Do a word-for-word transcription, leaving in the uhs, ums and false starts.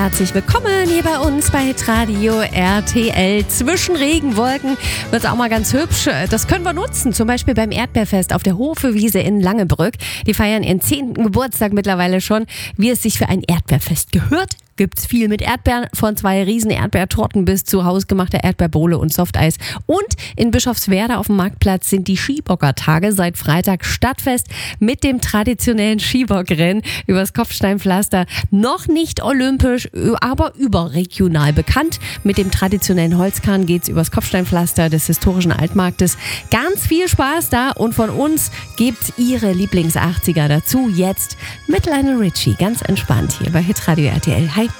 herzlich willkommen hier bei uns bei Hitradio R T L. Zwischen Regenwolken wird es auch mal ganz hübsch. Das können wir nutzen, zum Beispiel beim Erdbeerfest auf der Hofewiese in Langebrück. Die feiern ihren zehnten Geburtstag mittlerweile schon, wie es sich für ein Erdbeerfest gehört. Gibt's viel mit Erdbeeren, von zwei riesen Erdbeertorten bis zu hausgemachter Erdbeerbowle und Softeis. Und in Bischofswerda auf dem Marktplatz sind die Skibockertage seit Freitag Stadtfest mit dem traditionellen Skibockrennen übers Kopfsteinpflaster. Noch nicht olympisch, aber überregional bekannt. Mit dem traditionellen Holzkahn geht's übers Kopfsteinpflaster des historischen Altmarktes. Ganz viel Spaß da und von uns gibt's ihre Lieblings-achtziger dazu. Jetzt mit Lionel Richie, ganz entspannt hier bei Hitradio R T L. Hi.